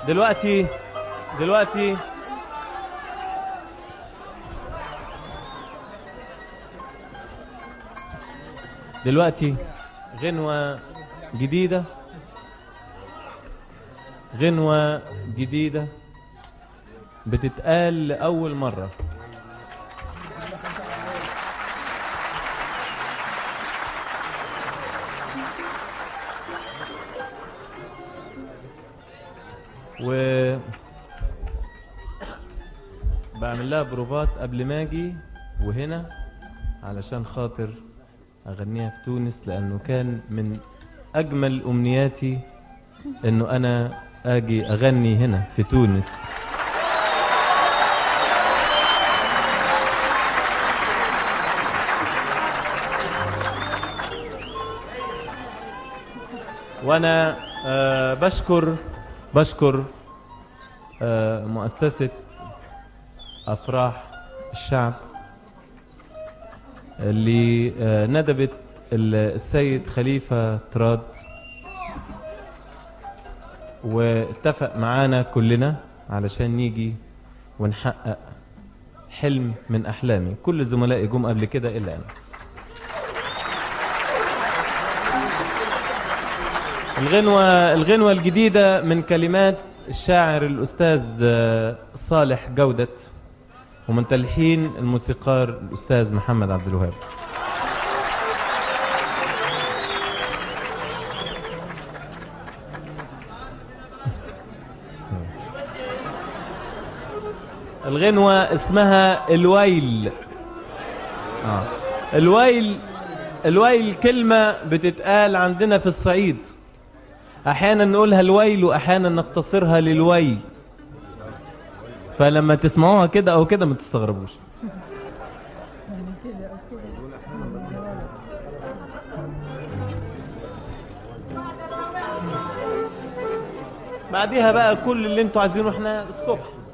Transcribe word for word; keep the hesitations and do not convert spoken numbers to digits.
دلوقتي دلوقتي دلوقتي غنوة جديدة غنوة جديدة بتتقال لأول مرة. و بعمل لها بروفات قبل ما اجي وهنا علشان خاطر اغنيها في تونس، لانه كان من اجمل امنياتي انه انا اجي اغني هنا في تونس. وانا آه بشكر بشكر آه مؤسسة افراح الشعب اللي آه ندبت السيد خليفة تراد واتفق معانا كلنا علشان نيجي ونحقق حلم من احلامي. كل زملائي جم قبل كده الا انا. الغنوة الغنوة الجديدة من كلمات الشاعر الأستاذ صالح جودة ومن تلحين الموسيقار الأستاذ محمد عبد الوهاب. الغنوة اسمها الويل. آه. الويل الويل كلمة بتتقال عندنا في الصعيد، احيانا نقولها الويل واحيانا نقتصرها للويل، فلما تسمعوها كده او كده ما تستغربوش. بعديها بقى كل اللي انتوا عايزينه احنا الصبح.